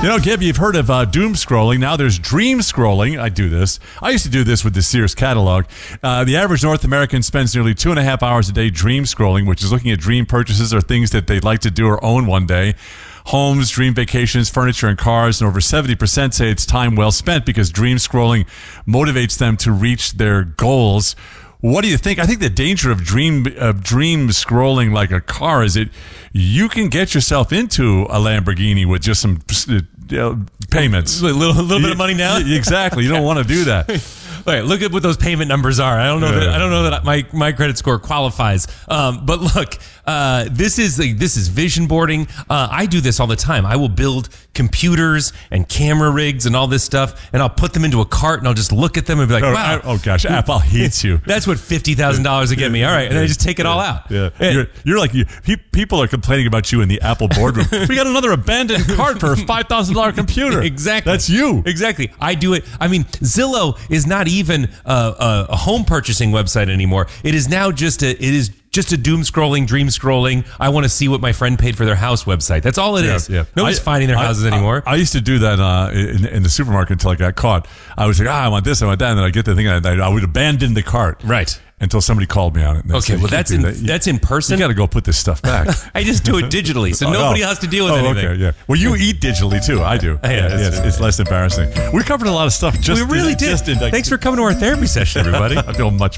Gibby, you've heard of doom scrolling. Now there's dream scrolling. I do this. I used to do this with the Sears catalog. The average North American spends nearly 2.5 hours a day dream scrolling, which is looking at dream purchases or things that they'd like to do or own one day. Homes, dream vacations, furniture, and cars. And over 70% say it's time well spent because dream scrolling motivates them to reach their goals. What do you think? I think the danger of dream scrolling like a car is you can get yourself into a Lamborghini with just some payments. A little bit of money now? Exactly. You don't want to do that. Wait, look at what those payment numbers are. I don't know that my credit score qualifies. But look, this is vision boarding. I do this all the time. I will build computers and camera rigs and all this stuff, and I'll put them into a cart and I'll just look at them and be like, wow. Oh gosh, Apple hates you. That's what $50,000 to get me. All right, and I just take it all out. Yeah, you're like people are complaining about you in the Apple boardroom. We got another abandoned cart for a $5,000 computer. Exactly. That's you. Exactly. I do it. I mean, Zillow is not even a home purchasing website anymore. It is now just a doom scrolling, dream scrolling. I want to see what my friend paid for their house website. That's all it is. Yeah. Nobody's finding their houses anymore. I used to do that in the supermarket until I got caught. I was like, I want this, I want that, and then I get the thing, I would abandon the cart. Right. Until somebody called me on it. Okay, well, that's in person. You got to go put this stuff back. I just do it digitally, so nobody has to deal with anything. Okay, yeah. Well, you eat digitally too. I do. It's less embarrassing. We covered a lot of stuff. We really did. Thanks for coming to our therapy session, everybody. I feel much